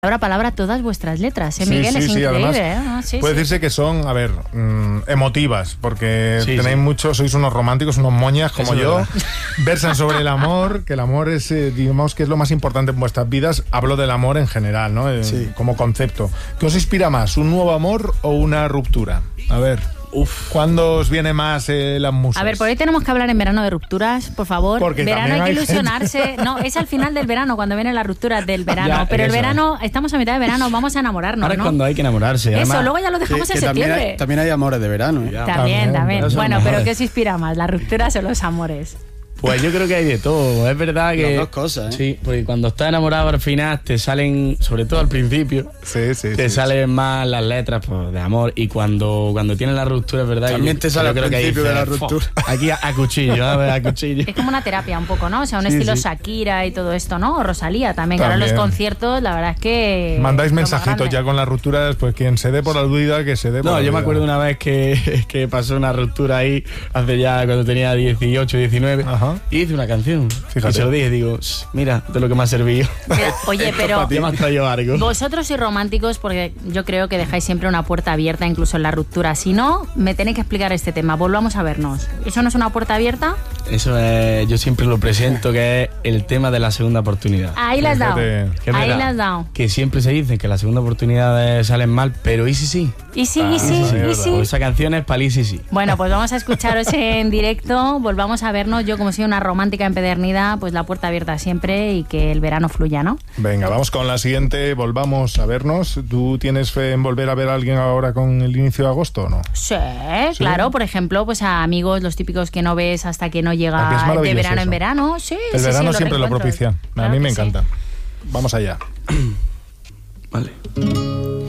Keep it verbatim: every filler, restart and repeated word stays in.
palabra a palabra todas vuestras letras, ¿eh, Sí, Miguel? sí, es sí, increíble, además, ¿eh? Ah, sí, puede sí. decirse que son, a ver, mmm, emotivas, porque Sí, tenéis sí. muchos, sois unos románticos, unos moñas como Eso es yo. verdad. Versan sobre el amor, que el amor es, eh, digamos, que es lo más importante en vuestras vidas. Hablo del amor en general, ¿no? Eh, Sí. Como concepto. ¿Qué os inspira más, un nuevo amor o una ruptura? A ver, Uf. ¿cuándo os viene más eh, las musas? A ver, por ahí tenemos que hablar en verano de rupturas, por favor. Porque verano hay también que hay ilusionarse. No, es al final del verano, cuando viene la ruptura del verano. Ya, Pero el eso. verano, estamos a mitad de verano, vamos a enamorarnos, Ahora es ¿no? cuando hay que enamorarse. Eso, Además, luego ya lo dejamos Que- en que también septiembre. hay, también hay amores de verano, ¿eh? Ya. También, También, también. pero son Bueno, amores. pero ¿qué os inspira más? ¿Las rupturas o los amores? Pues yo creo que hay de todo. Es verdad que. Las dos cosas, ¿eh? Sí, porque cuando estás enamorado al final te salen, sobre todo al principio, Sí, sí, te sí, salen más las letras pues, de amor. Y cuando, cuando tienes la ruptura, es verdad. También yo- te sale yo al creo que ahí principio de la dices, ruptura. "Fo, aquí a, a cuchillo, a ver, a cuchillo. Es como una terapia un poco, ¿no? O sea, un Sí, estilo sí. Shakira y todo esto, ¿no? O Rosalía también, que ahora en los También. conciertos, la verdad es que... Mandáis lo más mensajitos grande. ya con las rupturas, pues quien se dé por aludida, que se dé por No, yo me aludida. acuerdo una vez que, que pasó una ruptura ahí, hace ya cuando tenía dieciocho, diecinueve, Ajá. y hice una canción. Fíjate. Y se lo dije, digo, "Shh, mira, de lo que me ha servido. Mira, oye, pero... Ya me has traído algo. Vosotros sois románticos porque yo creo que dejáis siempre una puerta abierta, incluso en la ruptura. Si no, me tenéis que explicar este tema. Volvamos a vernos. ¿Eso no es una puerta abierta? Eso es, yo siempre lo presento, que es el tema de la segunda oportunidad. Ahí la has dado. Fíjate. Que es Ahí verdad, la has dado. Que siempre se dice que las segundas oportunidades salen mal, pero ¿y si sí? Y sí, Ah, y sí, sí, es y verdad. sí. Pues esa canción es para el y si sí. Bueno, pues vamos a escucharos en directo, volvamos a vernos. Yo, como soy una romántica empedernida, pues la puerta abierta siempre y que el verano fluya, ¿no? Venga, vamos con la siguiente, volvamos a vernos. ¿Tú tienes fe en volver a ver a alguien ahora con el inicio de agosto o no? Sí, claro. Por ejemplo, pues a amigos, los típicos que no ves hasta que no llega Aquí es de maravilloso verano en eso. verano. Sí, El sí, verano sí, siempre lo reencuentros. propicia. A Claro mí me que sí. encanta. Vamos allá. Vale.